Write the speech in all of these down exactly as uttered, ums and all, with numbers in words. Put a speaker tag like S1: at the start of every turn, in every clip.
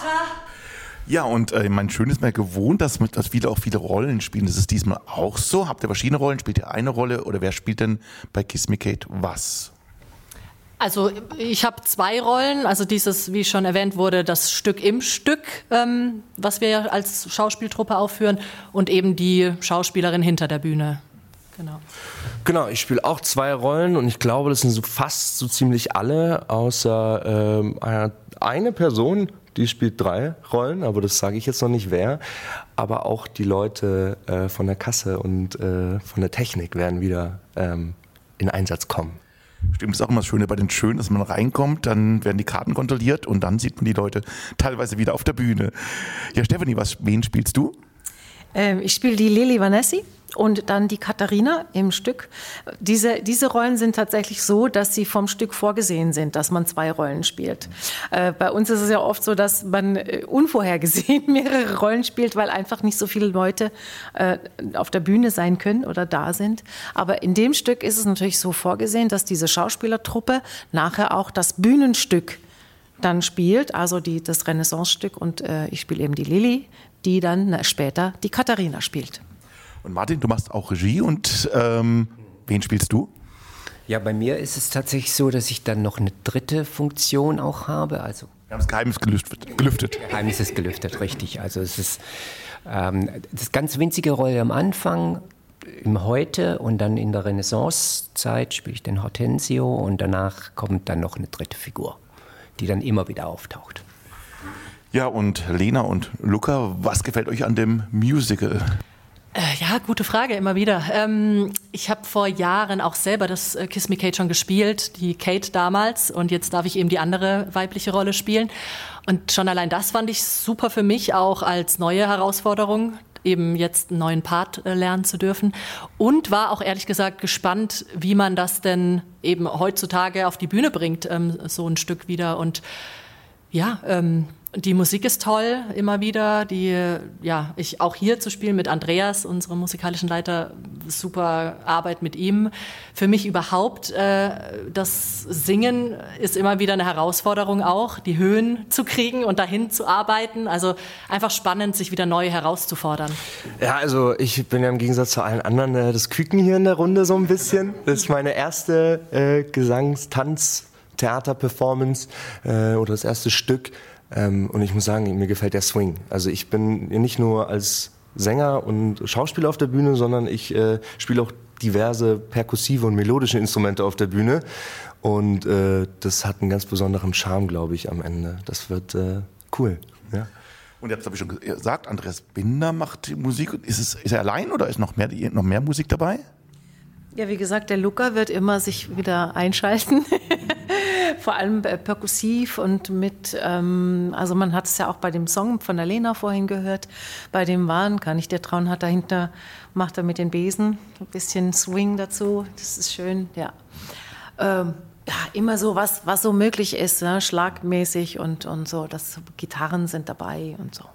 S1: Theater.
S2: Ja, und äh, mein Schön ist mir gewohnt, dass, dass viele auch viele Rollen spielen. Das ist diesmal auch so. Habt ihr verschiedene Rollen? Spielt ihr eine Rolle oder wer spielt denn bei Kiss Me Kate was?
S1: Also ich habe zwei Rollen, also dieses, wie schon erwähnt wurde, das Stück im Stück, ähm, was wir als Schauspieltruppe aufführen und eben die Schauspielerin hinter der Bühne. Genau.
S3: Genau, ich spiele auch zwei Rollen und ich glaube, das sind so fast so ziemlich alle, außer ähm, eine, eine Person, die spielt drei Rollen, aber das sage ich jetzt noch nicht wer. Aber auch die Leute äh, von der Kasse und äh, von der Technik werden wieder ähm, in Einsatz kommen.
S2: Stimmt, das ist auch immer das Schöne bei den Schönen, dass man reinkommt, dann werden die Karten kontrolliert und dann sieht man die Leute teilweise wieder auf der Bühne. Ja, Stefanie, was, wen spielst du?
S4: Ähm, ich spiele die Lili Vanessi und dann die Katharina im Stück. Diese, diese Rollen sind tatsächlich so, dass sie vom Stück vorgesehen sind, dass man zwei Rollen spielt. Äh, bei uns ist es ja oft so, dass man äh, unvorhergesehen mehrere Rollen spielt, weil einfach nicht so viele Leute äh, auf der Bühne sein können oder da sind. Aber in dem Stück ist es natürlich so vorgesehen, dass diese Schauspielertruppe nachher auch das Bühnenstück dann spielt, also die, das Renaissance-Stück und äh, ich spiele eben die Lili, die dann na, später die Katharina spielt.
S2: Und Martin, du machst auch Regie und ähm, wen spielst du?
S5: Ja, bei mir ist es tatsächlich so, dass ich dann noch eine dritte Funktion auch habe. Also
S2: Wir haben das Geheimnis gelüftet. gelüftet.
S5: Geheimnis ist gelüftet, richtig. Also es ist ähm, das ganz winzige Rolle am Anfang, im Heute und dann in der Renaissance-Zeit spiele ich den Hortensio und danach kommt dann noch eine dritte Figur, die dann immer wieder auftaucht.
S2: Ja, und Lena und Luca, was gefällt euch an dem Musical?
S1: Äh, ja, gute Frage, immer wieder. Ähm, ich habe vor Jahren auch selber das äh, Kiss Me Kate schon gespielt, die Kate damals. Und jetzt darf ich eben die andere weibliche Rolle spielen. Und schon allein das fand ich super für mich, auch als neue Herausforderung, eben jetzt einen neuen Part äh, lernen zu dürfen. Und war auch ehrlich gesagt gespannt, wie man das denn eben heutzutage auf die Bühne bringt, ähm, so ein Stück wieder. Und ja, ähm, die Musik ist toll, immer wieder. Die, ja, ich auch hier zu spielen mit Andreas, unserem musikalischen Leiter, super Arbeit mit ihm. Für mich überhaupt, äh, das Singen ist immer wieder eine Herausforderung auch, die Höhen zu kriegen und dahin zu arbeiten. Also einfach spannend, sich wieder neu herauszufordern.
S3: Ja, also ich bin ja im Gegensatz zu allen anderen äh, das Küken hier in der Runde so ein bisschen. Das ist meine erste äh, Gesangs-, Tanz-, Theater-Performance äh, oder das erste Stück. Ähm, und ich muss sagen, mir gefällt der Swing. Also ich bin nicht nur als Sänger und Schauspieler auf der Bühne, sondern ich äh, spiele auch diverse perkussive und melodische Instrumente auf der Bühne. Und äh, das hat einen ganz besonderen Charme, glaube ich, am Ende. Das wird äh, cool. Ja.
S2: Und ihr habt es, habe ich schon gesagt, Andreas Binder macht die Musik. Ist, es, ist er allein oder ist noch mehr, noch mehr Musik dabei?
S4: Ja, wie gesagt, der Luca wird immer sich wieder einschalten. Vor allem äh, perkussiv und mit, ähm, also man hat es ja auch bei dem Song von der Lena vorhin gehört, bei dem Wahn, kann ich dir trauen, hat dahinter, macht er mit den Besen ein bisschen Swing dazu, das ist schön, ja. Ähm, ja, immer so, was, was so möglich ist, ne? Schlagmäßig und, und so, das, Gitarren sind dabei und so.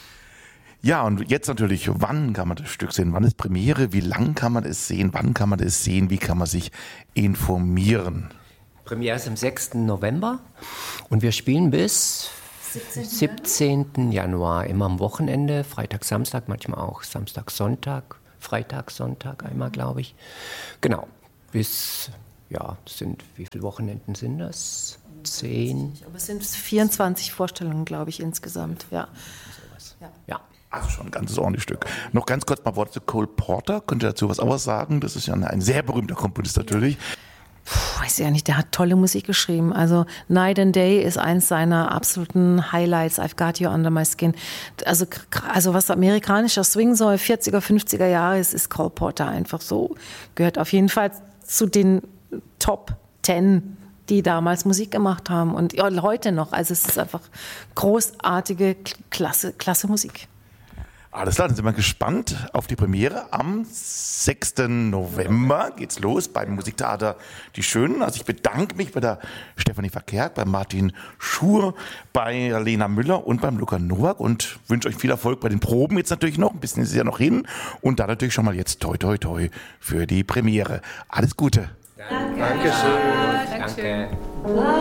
S2: Ja, und jetzt natürlich, wann kann man das Stück sehen? Wann ist Premiere? Wie lang kann man es sehen? Wann kann man es sehen? Wie kann man sich informieren?
S5: Premiere ist am sechsten November und wir spielen bis siebzehnten Januar, immer am Wochenende, Freitag, Samstag, manchmal auch Samstag, Sonntag, Freitag, Sonntag einmal, glaube ich. Genau, bis, ja, sind, wie viele Wochenenden sind das? Zehn?
S4: Aber es sind vierundzwanzig Vorstellungen, glaube ich, insgesamt, ja.
S5: Ja. ja.
S2: Also schon ein ganzes ordentliches Stück. Noch ganz kurz mal Worte zu Cole Porter. Könnt ihr dazu was auch sagen? Das ist ja ein, ein sehr berühmter Komponist natürlich.
S4: Puh, weiß ich ja nicht, der hat tolle Musik geschrieben. Also Night and Day ist eins seiner absoluten Highlights. I've Got You Under My Skin. Also, also was amerikanischer Swing soll, vierziger, fünfziger Jahre ist, ist Cole Porter einfach so. Gehört auf jeden Fall zu den Top Ten, die damals Musik gemacht haben und ja, heute noch. Also es ist einfach großartige, klasse, klasse Musik.
S2: Alles klar, dann sind wir gespannt auf die Premiere. Am sechsten November geht's los beim Musiktheater Die Schönen. Also ich bedanke mich bei der Stefanie Verkerk, bei Martin Schur, bei Lena Müller und beim Luca Nowak und wünsche euch viel Erfolg bei den Proben jetzt natürlich noch. Ein bisschen ist es ja noch hin. Und dann natürlich schon mal jetzt toi toi toi für die Premiere. Alles Gute.
S5: Danke. Dankeschön. Danke.